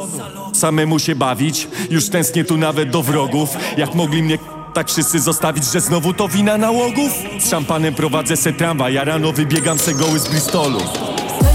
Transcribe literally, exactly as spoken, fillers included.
Samemu się bawić, już tęsknię tu nawet do wrogów. Jak mogli mnie tak wszyscy zostawić, że znowu to wina nałogów? Z szampanem prowadzę se tramwaj, ja rano wybiegam se goły z Bristolu.